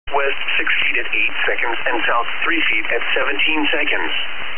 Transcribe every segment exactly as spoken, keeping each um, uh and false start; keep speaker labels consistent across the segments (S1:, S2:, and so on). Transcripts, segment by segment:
S1: West six feet at eight seconds and south three feet at seventeen seconds.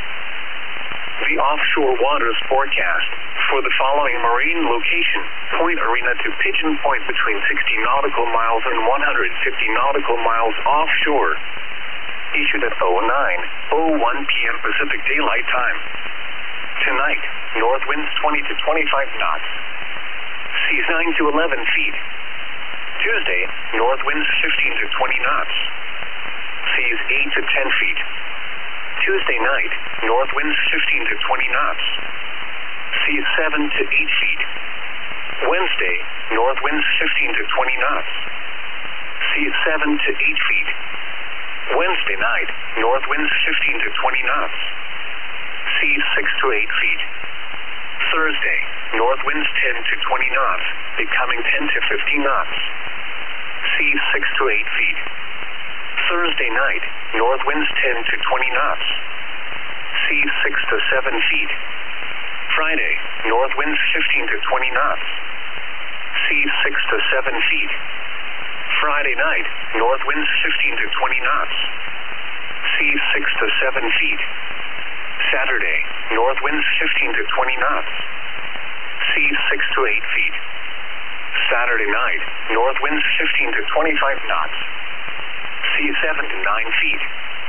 S1: The offshore waters forecast for the following marine location, Point Arena to Pigeon Point between sixty nautical miles and one hundred fifty nautical miles offshore. Issued at oh nine oh one p m Pacific Daylight Time. Tonight, north winds twenty to twenty-five knots. Seas nine to eleven feet. Tuesday, north winds fifteen to twenty knots. Seas eight to ten feet. Tuesday night, north winds fifteen to twenty knots. Seas seven to eight feet. Wednesday, north winds fifteen to twenty knots. Seas seven to eight feet. Wednesday night, north winds fifteen to twenty knots. Seas six to eight feet. Thursday, north winds ten to twenty knots, becoming ten to fifteen knots. Seas six to eight feet. Thursday night, north winds ten to twenty knots. Seas six to seven feet. Friday, north winds fifteen to twenty knots. Seas six to seven feet. Friday night, north winds fifteen to twenty knots. Seas six to seven feet. Saturday, north winds fifteen to twenty knots. Seas six to eight feet. Saturday night, north winds fifteen to twenty-five knots. Seas seven to nine feet.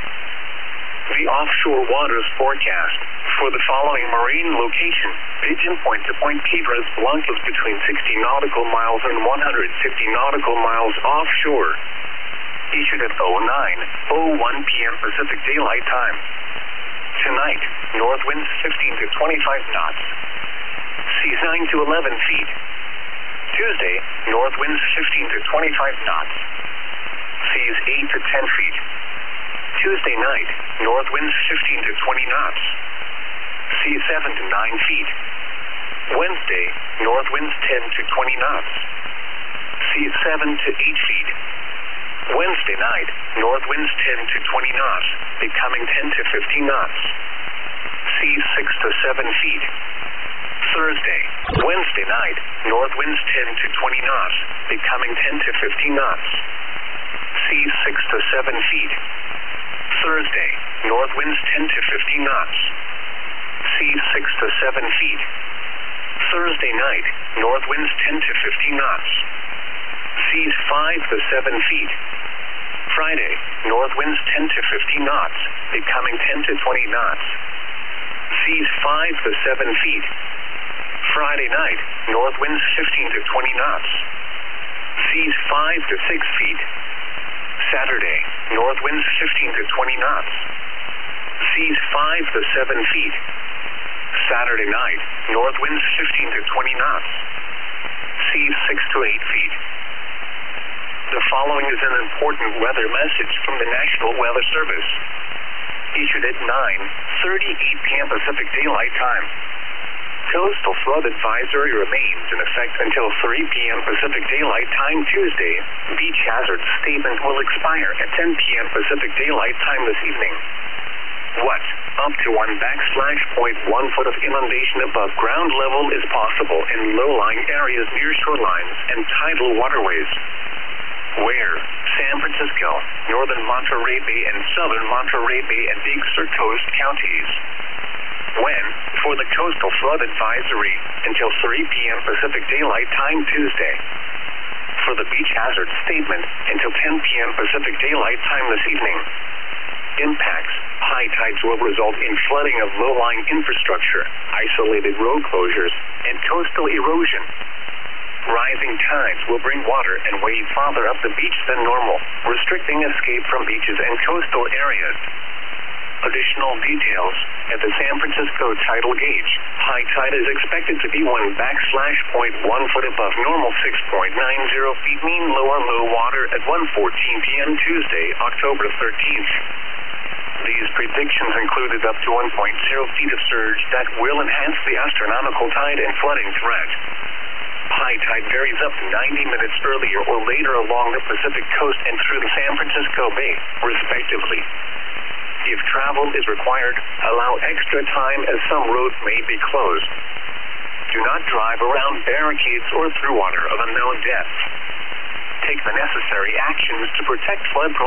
S1: The offshore waters forecast for the following marine location, Pigeon Point to Point Piedras Blancas between sixty nautical miles and one hundred fifty nautical miles offshore. Issued at oh nine oh one p m Pacific Daylight Time. Tonight, north winds fifteen to twenty-five knots. Seas nine to eleven feet. Tuesday, north winds fifteen to twenty-five knots. Seas eight to ten feet. Tuesday night, north winds fifteen to twenty knots. Seas seven to nine feet. Wednesday, north winds ten to twenty knots. Seas seven to eight feet. Wednesday night, north winds ten to twenty knots, becoming ten to fifteen knots. Seas six to seven feet. Thursday, Wednesday night, north winds ten to twenty knots, becoming ten to fifteen knots. Seas six to seven feet. Thursday, north winds ten to fifteen knots. Seas six to seven feet. Thursday night, north winds ten to fifteen knots. Seas five to seven feet. Friday, north winds ten to fifteen knots, becoming ten to twenty knots. Seas five to seven feet. Friday night, north winds fifteen to twenty knots. Seas five to six feet. Saturday, north winds fifteen to twenty knots. Seas five to seven feet. Saturday night, north winds fifteen to twenty knots. Seas six to eight feet. The following is an important weather message from the National Weather Service. Issued at nine thirty-eight p m Pacific Daylight Time. Coastal flood advisory remains in effect until three p m Pacific Daylight Time Tuesday. Beach hazard statement will expire at ten p m Pacific Daylight Time this evening. What? Up to one backslash point one foot of inundation above ground level is possible in low-lying areas near shorelines and tidal waterways. Where? San Francisco, northern Monterey Bay and southern Monterey Bay and Big Sur coast counties. When? For the coastal flood advisory, until three p m Pacific Daylight Time Tuesday. For the beach hazard statement, until ten p m Pacific Daylight Time this evening. Impacts. High tides will result in flooding of low-lying infrastructure, isolated road closures, and coastal erosion. Rising tides will bring water and wave farther up the beach than normal, restricting escape from beaches and coastal areas. Additional details. At the San Francisco tidal gauge, high tide is expected to be one backslash point one foot above normal six point nine zero feet mean lower low water at one fourteen p m Tuesday, October thirteenth. These predictions included up to one point zero feet of surge that will enhance the astronomical tide and flooding threat. High tide varies up to ninety minutes earlier or later along the Pacific coast and through the San Francisco Bay, respectively. If travel is required, allow extra time as some roads may be closed. Do not drive around barricades or through water of unknown depth. Take the necessary actions to protect flood